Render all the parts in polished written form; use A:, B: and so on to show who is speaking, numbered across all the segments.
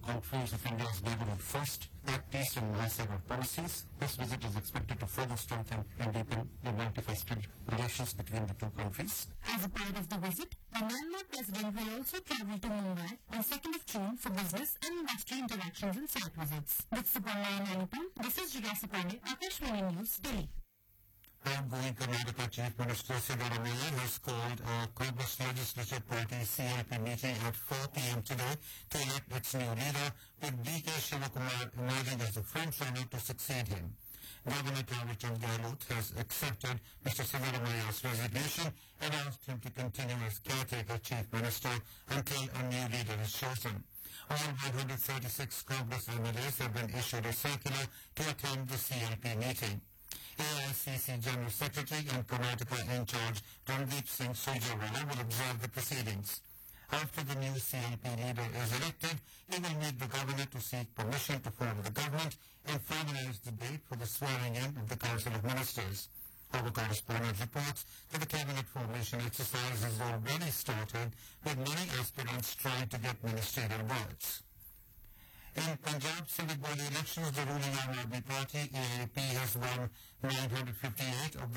A: conference of India's neighborhood first, Act East and Mahasagar policies. This visit is expected to further strengthen and deepen the multifaceted relations between the two countries.
B: As a part of the visit, the Myanmar president will also travel to Mumbai on 2nd of June for business and industry interactions and site visits. With Suparna and Anupam, this is Jurasa Pandey, Akashvani News, Delhi.
A: Outgoing Karnataka Chief Minister Siddaramaiah has called a Congress Legislature Party CLP meeting at 4 p.m. today to elect its new leader, with D.K. Shivakumar emerging as the frontrunner to succeed him. Governor Thaverchand Gehlot has accepted Mr. Siddaramaiah's resignation and asked him to continue as caretaker Chief Minister until a new leader is chosen. All 136 Congress MLAs have been issued a circular to attend the CLP meeting. AICC General Secretary and Karnataka in charge Randeep Singh Surjewala will observe the proceedings. After the new CLP leader is elected, he will meet the governor to seek permission to form the government and finalize the date for the swearing-in of the Council of Ministers. Our correspondent reports that the cabinet formation exercise has already started, with many aspirants trying to get ministerial votes. In Punjab civic body elections, the ruling Aam Aadmi Party, AAP, has won 958 of the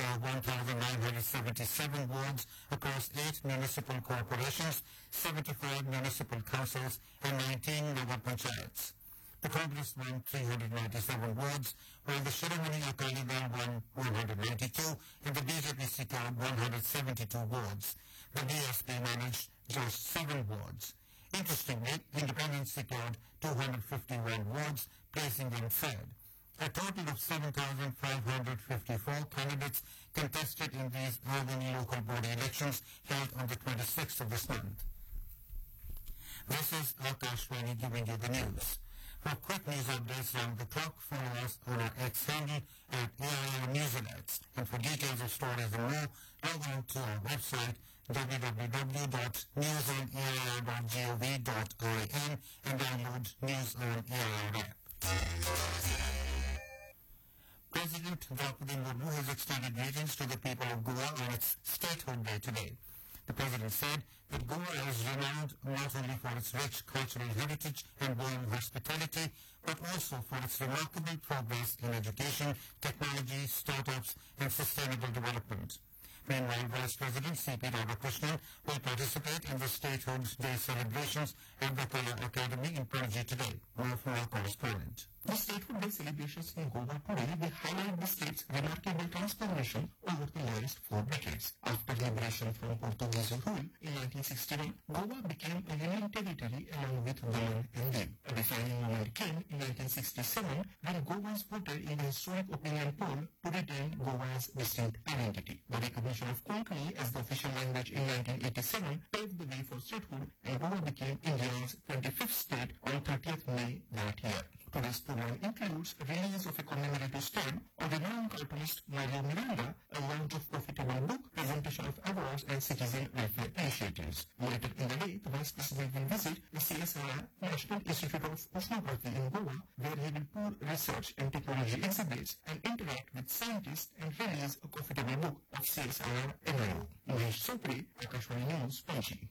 A: 1,977 wards across 8 municipal corporations, 75 municipal councils, and 19 Nagar Panchayats. The Congress won 397 wards, while the Shiromani Akali Dal won 192 and the BJP secured 172 wards. The BSP managed just 7 wards. Interestingly, independents secured 251 wards, placing them third. A total of 7,554 candidates contested in these urban local body elections held on the 26th of this month. This is Akashvani giving you the news. For quick news updates around the clock, follow us on our X handle at AIR News Alerts. And for details of stories and more, log on to our website www.newsonair.gov.in and download News on AIR app. President Draupadi Murmu has extended greetings to the people of Goa on its statehood day today. The president said that Goa is renowned not only for its rich cultural heritage and warm hospitality, but also for its remarkable progress in education, technology, startups, and sustainable development. Meanwhile, Vice President C.P. Radhakrishnan will participate in the Statehood Day celebrations at the Kala Academy in Panaji today. More from our correspondent.
C: The Statehood Day celebrations in Goa today will highlight the state's remarkable transformation over the last 4 decades. After liberation from Portuguese rule in 1961, Goa became a union territory along with Daman and Diu. A defining moment came in 1967 when Goans voted in a historic opinion poll to retain Goa's distinct identity. The recognition of Konkani as the official language in 1987 paved the way for statehood, and Goa became India's 25th state on 30th May that year. Today's program includes a release of a commemorative stamp, a renowned cartoonist Mario Miranda, a launch of profitable book, presentation of awards and citizen welfare initiatives. Later in the day, the Vice President will visit the CSIR National Institute of Oceanography in Goa, where he will tour research and technology exhibits and interact with scientists and release a profitable book of CSIR NIO. Mahesh Sopri, Akashvani News, Panji.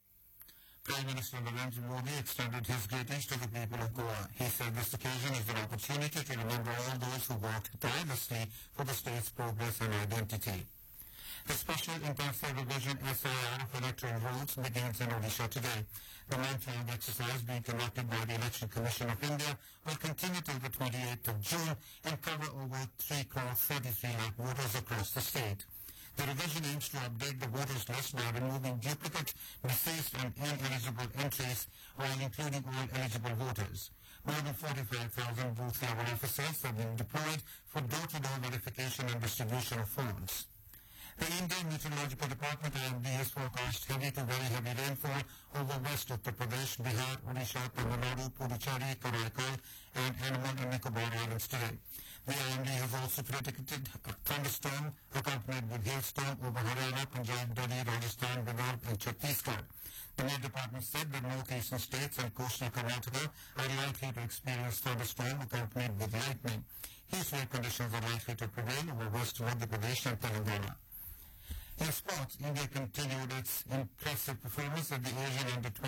A: Prime Minister Narendra Modi extended his greetings to the people of Goa. He said this occasion is an opportunity to remember all those who worked tirelessly for the state's progress and identity. The Special Intensive Revision SIR of electoral rules begins in Odisha today. The month-long exercise being conducted by the Election Commission of India will continue till the 28th of June and cover over 3,33 lakh voters across the state. The revision aims to update the voters list by removing duplicate, deceased and ineligible entries while including all eligible voters. More than 45,000 booth-level officers have been deployed for door-to-door verification and distribution of forms. The Indian Meteorological Department IMD has forecast heavy to very heavy rainfall over west Uttar Pradesh, Bihar, Odisha, Tamil Nadu, Puducherry, Karaikal and Andaman and Nicobar Islands today. The IMD has also predicted a thunderstorm accompanied with hailstorm over Haryana, Punjab, Delhi, Rajasthan, Bihar and Chhattisgarh. The Met Department said that northeastern states and coastal Karnataka are likely to experience thunderstorm accompanied with lightning. Heat-wave conditions are likely to prevail over west Madhya Pradesh and Telangana. In sports, India continued its impressive performance at the Asian Under-20